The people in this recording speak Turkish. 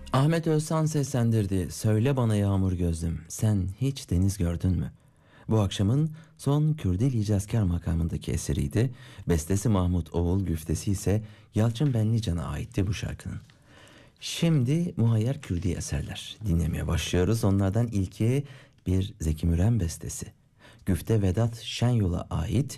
Ahmet Özsan seslendirdi. Söyle bana yağmur gözlüm, sen hiç deniz gördün mü? Bu akşamın son Kürdil İcazkar makamındaki eseriydi. Bestesi Mahmut Oğul, güftesi ise Yalçın Benlican'a aitti bu şarkının. Şimdi muhayyer Kürdi eserler dinlemeye başlıyoruz. Onlardan ilki bir Zeki Müren bestesi. Güfte Vedat Şenyol'a ait